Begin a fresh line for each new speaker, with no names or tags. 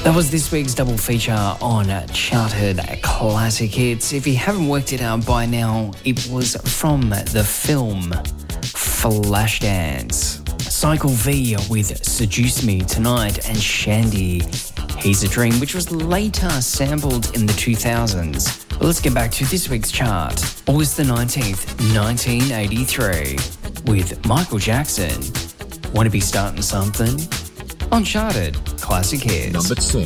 That was this week's double feature on Charted Classic Hits. If you haven't worked it out by now, it was from the film Flashdance. Cycle V with Seduce Me Tonight and Shandy, He's a Dream, which was later sampled in the 2000s. But let's get back to this week's chart. August the 19th, 1983, with Michael Jackson, Wanna Be Starting Something? On Charted Classic Hits.
Number 2.